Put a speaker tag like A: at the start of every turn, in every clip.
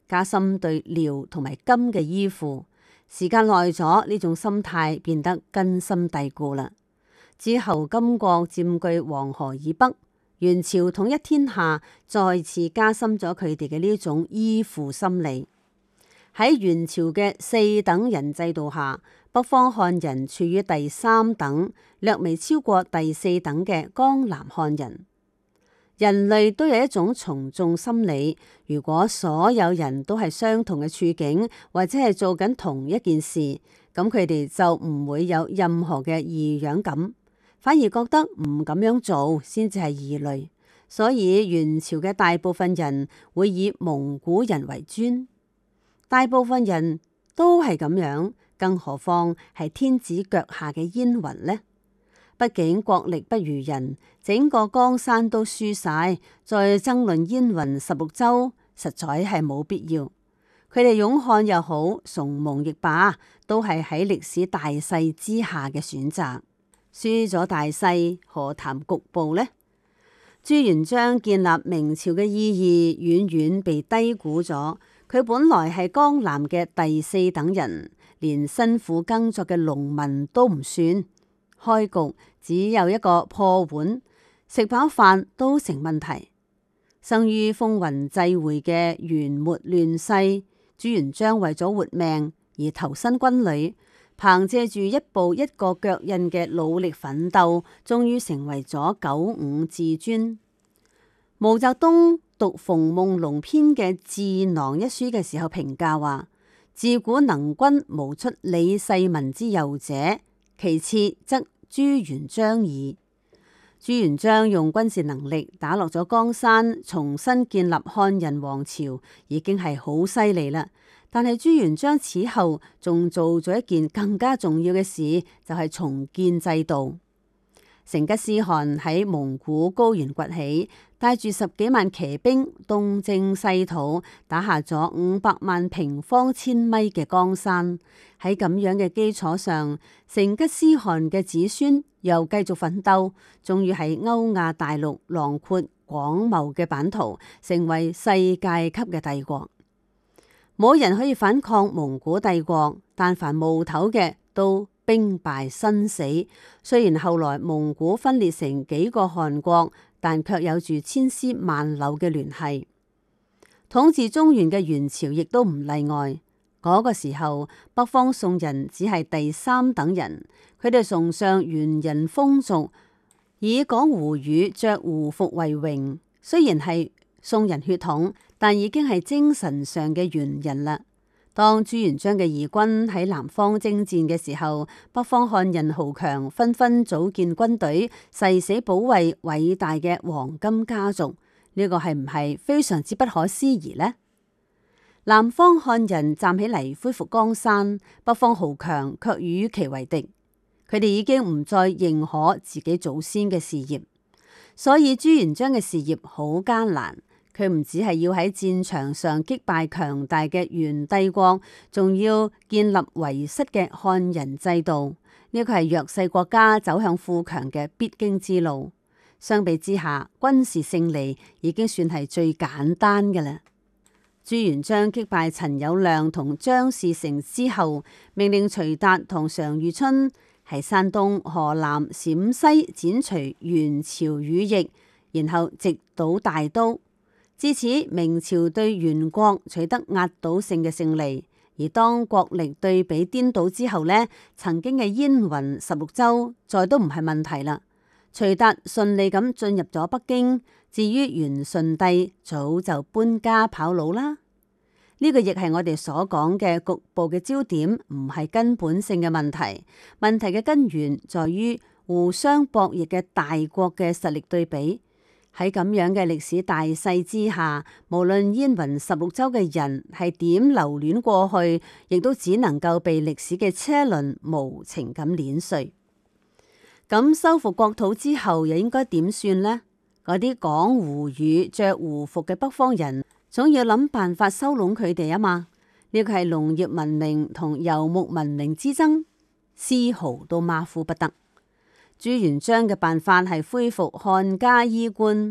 A: 加深對遼同埋金嘅依附。時間耐咗，呢種心態變得根深蒂固啦。之後金國佔據黃河以北，元朝統一天下，再次加深咗佢哋嘅呢種依附心理。喺元朝嘅四等人制度下，北方漢人處於第三等，略微超過第四等嘅江南漢人。人類都有一種從眾心理，如果所有人都係相同嘅處境，或者係做緊同一件事，咁佢哋就唔會有任何嘅異樣感，反而覺得唔咁樣做先至係異類。所以元朝嘅大部分人會以蒙古人為尊，大部分人都係咁樣，更何況係天子腳下嘅燕雲呢？畢竟國力不如人，整個江山都輸晒，再爭論燕雲16州，實在係冇必要。佢哋擁漢又好，崇蒙亦罷，都係喺歷史大勢之下嘅選擇。輸咗大勢，何談局部呢？朱元璋建立明朝嘅意義遠遠被低估咗。佢本來係江南嘅第四等人，連辛苦耕作嘅農民都唔算。開局只有一個破碗，食飽飯都成問題。生於風雲際會嘅元末亂世，朱元璋為咗活命而投身軍旅，憑借住一步一個腳印嘅努力奮鬥，終於成為咗95至尊。毛澤東讀《馮夢龍篇》嘅《智囊》一書嘅時候評價話：自古能軍無出李世民之右者，其次則朱元璋矣。朱元璋用軍事能力打落咗江山，重新建立漢人王朝，已經係好犀利啦。但係朱元璋此後仲做咗一件更加重要嘅事，就係重建制度。成吉思汗喺蒙古高原崛起，帶住10幾萬騎兵東征西討，打下咗500萬平方千米嘅江山。喺咁樣嘅基礎上，成吉思汗嘅子孫又繼續奮鬥，終於喺歐亞大陸囊括廣袤嘅版圖，成為世界級嘅帝國。冇人可以反抗蒙古帝國，但凡冒頭嘅都兵敗身死。雖然後來蒙古分裂成幾個汗國，但卻有住千絲萬縷嘅聯繫。統治中原嘅元朝亦都唔例外。嗰個時候，北方宋人只係第三等人，佢哋崇尚元人風俗，以講胡語、着胡服為榮。雖然係宋人血統，但已經係精神上嘅元人啦。當朱元璋嘅義軍喺南方征戰嘅時候，北方漢人豪強紛紛組建軍隊，誓死保衛偉大嘅黃金家族。呢個係唔係非常之不可思議呢？南方漢人站起嚟恢復江山，北方豪強卻與其為敵。佢哋已經唔再認可自己祖先嘅事業，所以朱元璋嘅事業好艱難。佢唔只係要喺戰場上擊敗強大嘅元帝國，仲要建立遺失嘅漢人制度。呢個係弱勢國家走向富強嘅必經之路。相比之下，軍事勝利已經算係最簡單嘅啦。朱元璋擊敗陳友諒同張士誠之後，命令徐達同常遇春喺山東、河南、陝西剪除元朝羽翼，然後直搗大都。至此，明朝對元國取得壓倒性嘅勝利。而當國力對比顛倒之後呢，曾經嘅燕雲16州再都唔係問題啦。徐達順利咁進入咗北京，至於元順帝早就搬家跑路啦。呢個亦係我哋所講嘅局部嘅焦點，唔係根本性嘅問題。問題嘅根源在於互相博弈嘅大國嘅實力對比。喺咁樣嘅歷史大勢之下，無論燕雲16州嘅人係點留戀過去，亦都只能夠被歷史嘅車輪無情咁碾碎。咁收復國土之後，又應該點算呢？嗰啲講胡語、着胡服嘅北方人，總要諗辦法收攏佢哋啊嘛。呢個係農業文明同游牧文明之爭，絲毫都馬虎不得。朱元璋嘅辦法係恢復漢家衣冠，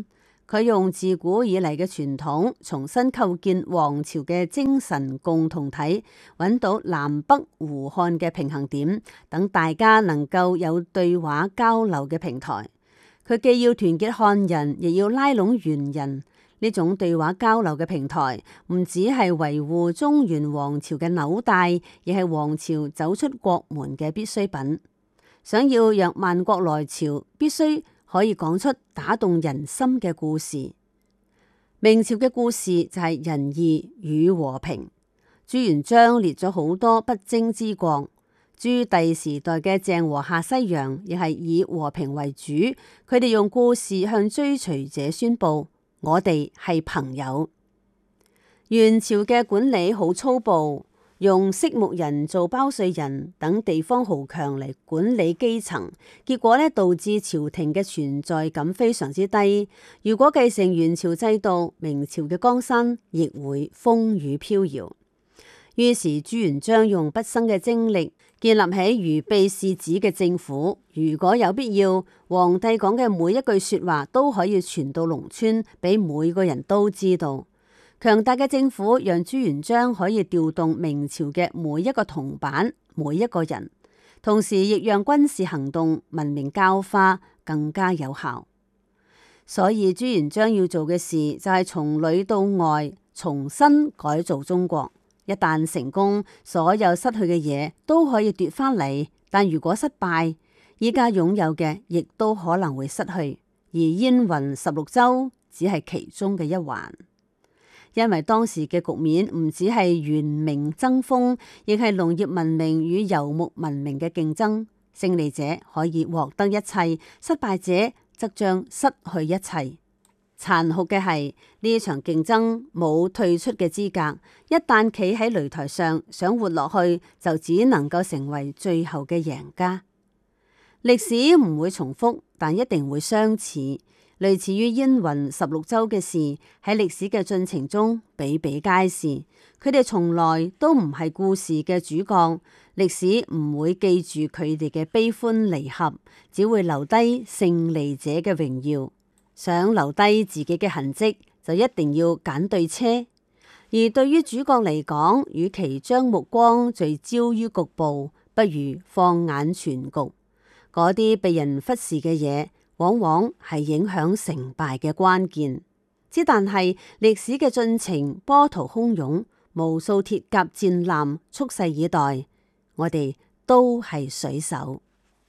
A: 佢用自古以嚟嘅傳統，重新構建王朝嘅精神共同體，揾到南北胡漢嘅平衡點，等大家能夠有對話交流嘅平台。佢既要團結漢人，亦要拉攏元人。呢種對話交流嘅平台，唔只係維護中原王朝嘅紐帶，亦係王朝走出國門嘅必需品。想要讓萬國來朝，必須可以講出打動人心嘅故事。明朝嘅故事就係仁義與和平。朱元璋列咗好多不爭之國。朱棣時代嘅鄭和下西洋亦係以和平為主，佢哋用故事向追隨者宣布：我哋係朋友。元朝嘅管理好粗暴，用色目人做包稅人等地方豪強嚟管理基層，結果呢，導致朝廷嘅存在感非常之低。如果繼承元朝制度，明朝嘅江山亦會風雨飄搖。於是朱元璋用畢生嘅精力建立起如臂使指嘅政府。如果有必要，皇帝講嘅每一句說話都可以傳到農村，俾每個人都知道。強大嘅政府讓朱元璋可以調動明朝嘅每一個銅板、每一個人，同時亦讓軍事行動、文明教化更加有效。所以朱元璋要做嘅事就係從裏到外重新改造中國。一旦成功，所有失去嘅嘢都可以奪翻嚟；但如果失敗，依家擁有嘅亦都可能會失去。而燕雲16州只係其中嘅一環，因為當時嘅局面唔只係元明爭鋒，亦係農業文明與游牧文明嘅競爭。勝利者可以獲得一切，失敗者則將失去一切。殘酷嘅係呢場競爭冇退出嘅資格，一旦企喺擂台上，想活落去就只能夠成為最後嘅贏家。歷史唔會重複，但一定會相似。類似於燕雲16州嘅事，喺歷史嘅進程中比比皆是。佢哋從來都唔係故事嘅主角，歷史唔會記住佢哋嘅悲歡離合，只會留低勝利者嘅榮耀。想留低自己嘅痕跡，就一定要揀對車。而對於主角嚟講，與其將目光聚焦於局部，不如放眼全局。嗰啲被人忽視嘅嘢，往往係影響成敗嘅關鍵。之但係歷史嘅進程波濤洶湧，無數鐵甲戰艦蓄勢以待，我哋都係水手。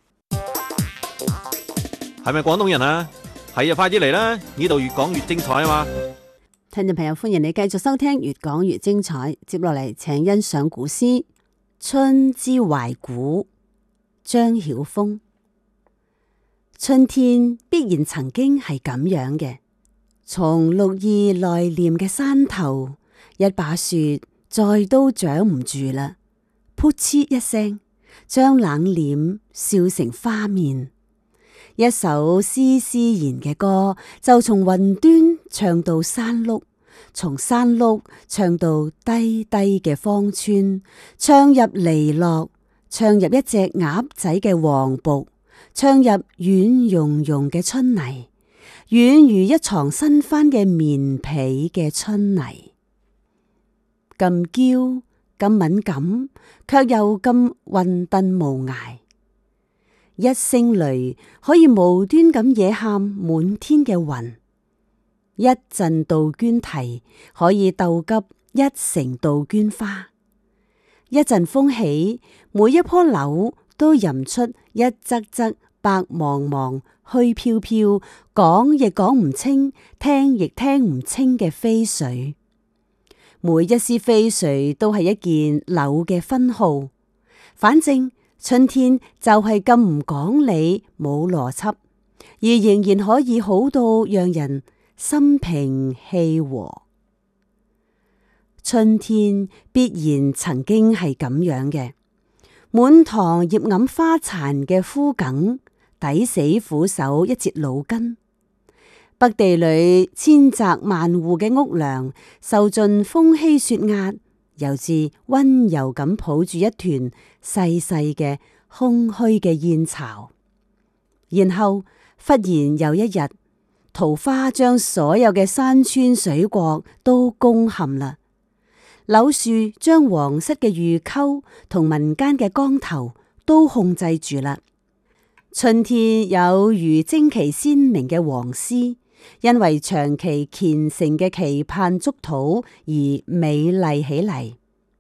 B: 係咪廣東人啊？係啊，快啲嚟啦！呢度越講越精彩啊嘛！
A: 聽眾朋友，歡迎你繼續收聽越講越精彩。接落嚟，請欣賞古詩《春之懷古》，張曉風。春天必然曾經係咁樣嘅，從綠意來臨嘅山頭，一把雪再都長唔住啦，噗嗤一聲，將冷臉笑成花面。一首絲絲然嘅歌，就從雲端唱到山麓，從山麓唱到低低嘅芳村，唱入籬落，唱入一隻鴨仔嘅黃북，唱入軟融融嘅春泥，軟如一床新翻嘅棉被嘅春泥。咁嬌，咁敏感，卻又咁混沌無涯。一聲雷可以無端咁惹喊滿天嘅雲，一陣杜鵑啼可以逗急一城杜鵑花，一陣風起，每一棵柳都吟出一則則白茫茫、虛飄飄，講亦講唔清，聽亦聽唔清嘅飛絮。每一絲飛絮都係一件柳嘅分號，反正春天就係咁唔講理冇邏輯，而仍然可以好到讓人心平氣和。春天必然曾經係咁樣嘅，滿堂葉暗花殘嘅枯梗，抵死俯首一截老根。北地裏千宅萬戶嘅屋梁，受盡風欺雪壓，猶自溫柔咁抱住一團細細嘅空虛嘅燕巢。然後忽然有一日， 桃花將所有嘅山川水國都攻陷啦。柳樹將皇室嘅御溝同民間嘅江頭都控制住啦。春天有如旌旗鮮明嘅黃絲，因為長期虔誠嘅期盼祝禱而美麗起嚟。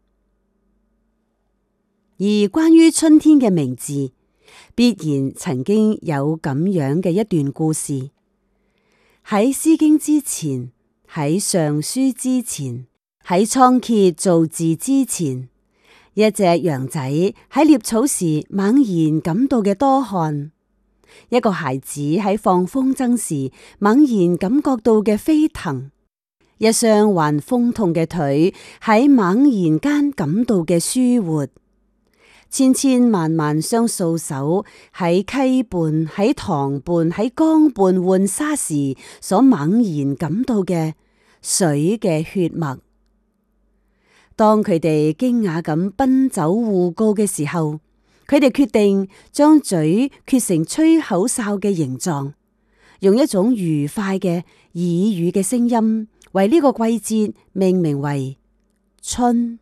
A: 而關於春天嘅名字，必然曾經有咁樣嘅一段故事。喺《詩經》之前，喺《尚書》之前，喺倉頡造字之前，一隻羊仔喺獵草時猛然感到嘅多汗，一個孩子喺放風箏時猛然感覺到嘅飛騰，一雙患風痛嘅腿喺猛然間感到嘅舒活，千千萬萬雙素手喺溪畔、喺塘畔、喺江畔換沙時所猛然感到嘅水嘅血脈。當佢哋驚訝咁奔走互告嘅時候，佢哋決定將嘴決成吹口哨嘅形狀，用一種愉快嘅耳語嘅聲音，為呢個季節命名為春。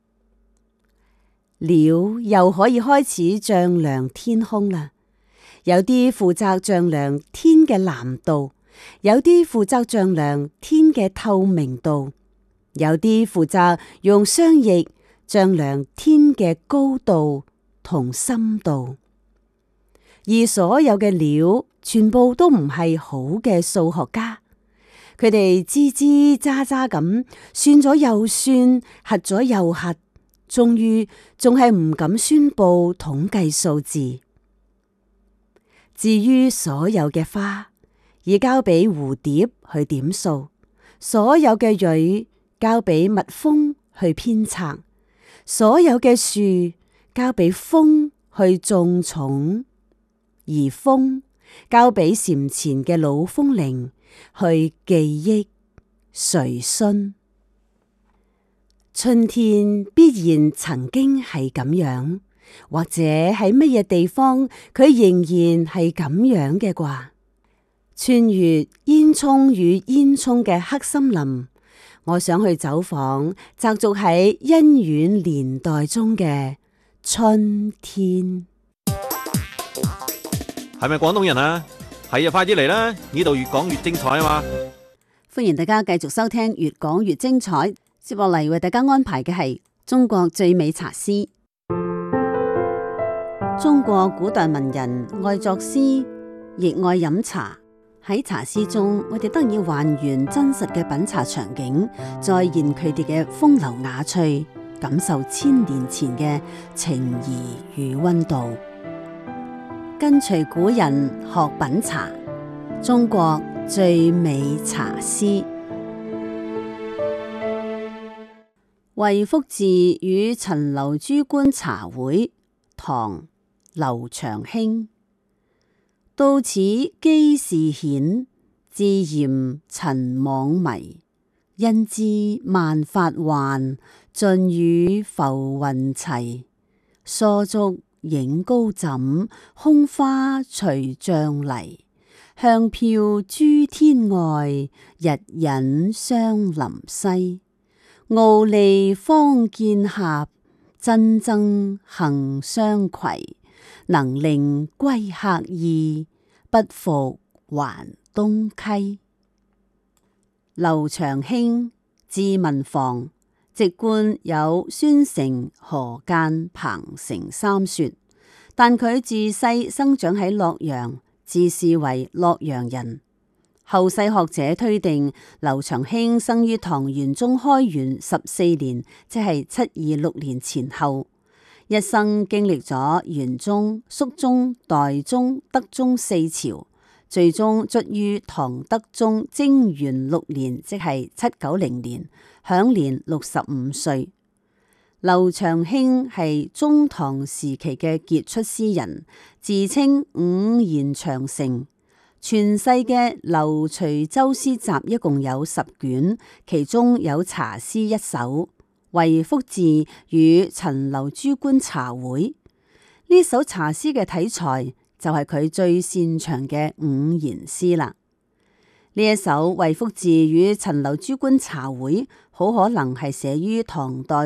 A: 鳥又可以開始丈量天空啦，有啲負責丈量天嘅藍度，有啲負責丈量天嘅透明度，有啲負責用雙翼丈量天嘅高度同深度。而所有嘅鳥全部都唔係好嘅數學家，佢哋吱吱喳喳咁算咗又算，核咗又核，終於仲係唔敢宣布統計數字。至於所有嘅花，已交俾蝴蝶去點數；所有嘅蕊交俾蜜蜂去編冊；所有嘅樹交俾風去種冢；而風交俾禪前嘅老風鈴去記憶隨詢。春天必然曾經係咁樣，或者喺乜嘢地方佢仍然係咁樣嘅啩？穿越煙囪與煙囪嘅黑森林，我想去走訪澤族喺恩遠年代中嘅春天。
B: 係咪廣東人啊？係啊，快啲嚟啦！呢度越講越精彩啊嘛！
A: 歡迎大家繼續收聽越講越精彩。接落嚟為大家安排嘅係中國最美茶詩。中國古代文人愛作詩，亦愛飲茶。喺茶詩中，我哋得以還原真實嘅品茶場景，再現佢哋嘅風流雅趣，感受千年前嘅情誼與溫度。跟隨古人學品茶，中國最美茶詩。衛福寺與陳留珠觀茶會，唐·劉長卿。到此機事顯，自嫌塵網迷。因知萬法幻，盡與浮雲齊。疏竹影高枕，空花隨瘴泥。香飄諸天外，日隱相林西。傲利方見合，真憎幸相攜。能令歸客意，不復還東溪。劉長卿，字文房，籍貫有宣城、河間、彭城三說，但佢自細生長喺洛陽，自視為洛陽人。後世學者推定，劉長卿生於唐玄宗開元14年，即係726年前後，一生經歷咗玄宗、肅宗、代宗、德宗4朝，最終卒於唐德宗貞元6年，即係790年，享年65歲。劉長卿係中唐時期嘅傑出詩人，自稱五言長成。傳世嘅《劉隨州詩集》一共有10卷，其中有茶詩1首，衛福寺與陳留珠觀茶會。呢首茶詩嘅題材就係佢最擅長嘅五言詩啦。 呢一首《為福寺與陳留諸觀茶會》好可能係寫於唐代